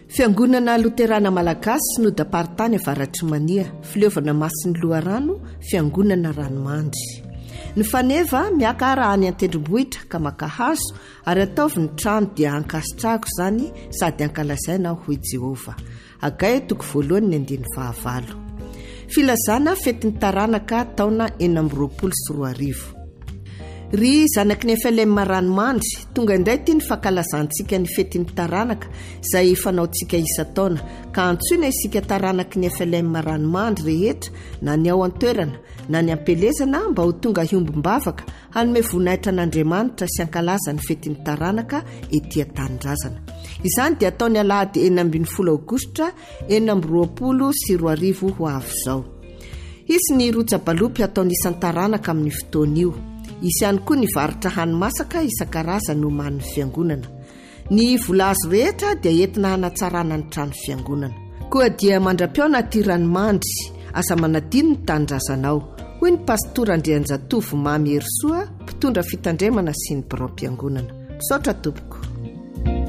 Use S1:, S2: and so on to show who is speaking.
S1: Fiangonana Luterana Malagasy no dapartany avaratry mania, fileovana Masin'ny Loharano, Fiangonana Ranomandry. Ny faneva miaka arahany an-tendrombohitra ka maka hazo ary ataovy ny trano dia ankasitrahako zany sady ankalazaina hoy Jehova. Agay toko voalohany ny 19. Filazana fetin'ny taranaka taona 2024. Ry zanaky ny FLM Ranomandry, tonga indray ty ny fankalazantsika ny fetin'ny taranaka izay fanaontsika isa-taona ka antsoina isika taranaky ny FLM Ranomandry rehetra na ny ao an-toerana na ny ampelezana mba ho tonga hiomby-bavaka hanome voninahitra an'Andriamanitra sy ankalaza ny fetin'ny taranaka etỳ an-tanindrazana. Izany dia ataony alahady 12 Aogositra 2024 ho avy zao. Isy ny roja-balopy ataony isan'ny taranaka amin'ny fotoan'io. Isy ihany koa ny varitra hanimasaka isan-karazany no man'ny fiangonana. Ny vola azo rehetra dia entina hanatsarana ny trano fiangonana. Koa dia mandra-piaona ty Ranomandry, asa manadino ny tanindrazanao. Hoy ny pastora Andrianjatovo Mamy Herosoa, mpitondra fitandremana sy ny birao-piangonana. Misaotra tompoko.